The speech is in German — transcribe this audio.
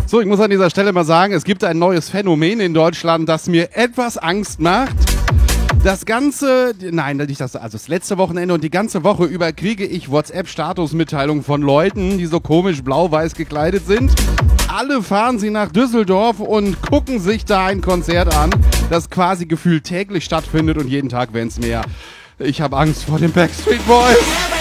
So, ich muss an dieser Stelle mal sagen, es gibt ein neues Phänomen in Deutschland, das mir etwas Angst macht. Das letzte Wochenende und die ganze Woche über kriege ich WhatsApp-Statusmitteilungen von Leuten, die so komisch blau-weiß gekleidet sind. Alle fahren sie nach Düsseldorf und gucken sich da ein Konzert an, das quasi gefühlt täglich stattfindet und jeden Tag, wenn's mehr. Ich habe Angst vor den Backstreet Boys.